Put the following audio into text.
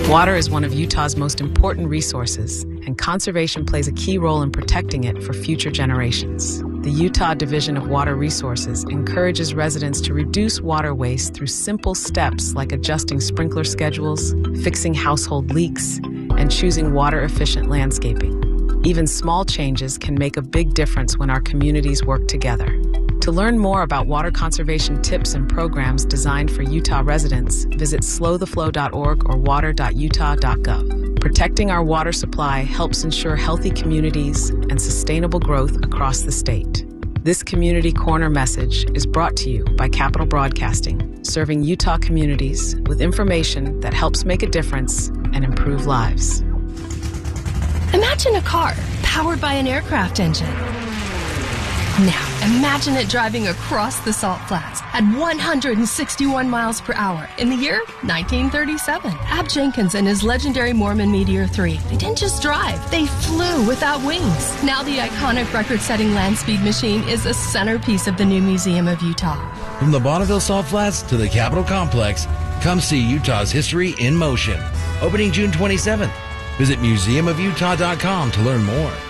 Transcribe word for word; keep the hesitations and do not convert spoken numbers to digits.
Water is one of Utah's most important resources, and conservation plays a key role in protecting it for future generations. The Utah Division of Water Resources encourages residents to reduce water waste through simple steps like adjusting sprinkler schedules, fixing household leaks, and choosing water-efficient landscaping. Even small changes can make a big difference when our communities work together. To learn more about water conservation tips and programs designed for Utah residents, visit slow the flow dot org or water dot utah dot gov. Protecting our water supply helps ensure healthy communities and sustainable growth across the state. This Community Corner message is brought to you by Capital Broadcasting, serving Utah communities with information that helps make a difference and improve lives. Imagine a car powered by an aircraft engine. Now, imagine it driving across the Salt Flats at one hundred sixty-one miles per hour in the year nineteen thirty-seven. Ab Jenkins and his legendary Mormon Meteor three, they didn't just drive, they flew without wings. Now the iconic record-setting land speed machine is a centerpiece of the new Museum of Utah. From the Bonneville Salt Flats to the Capitol Complex, come see Utah's history in motion. Opening June twenty-seventh. Visit museum of utah dot com to learn more.